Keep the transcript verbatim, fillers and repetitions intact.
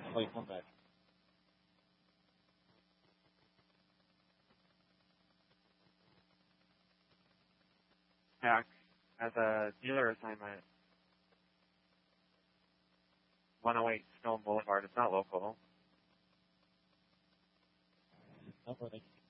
Wait, come back. Hack as a dealer assignment. one oh eight Stone Boulevard. It's not local. Number they